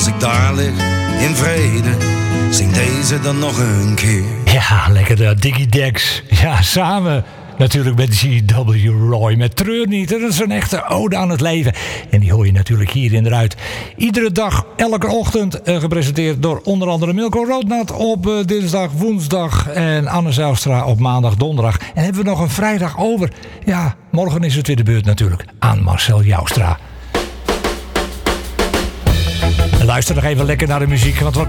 Als ik daar lig in vrede, zing deze dan nog een keer. Ja, lekker Diggy Dex. Ja, samen natuurlijk met G.W. Roy. Met Treur niet. Dat is een echte ode aan het leven. En die hoor je natuurlijk hier in de Ruit. Iedere dag, elke ochtend. Gepresenteerd door onder andere Milko Roodnat op dinsdag, woensdag. En Anne Zijlstra op maandag, donderdag. En hebben we nog een vrijdag over. Ja, morgen is het weer de beurt natuurlijk aan Marcel Joustra. Luister nog even lekker naar de muziek, want wat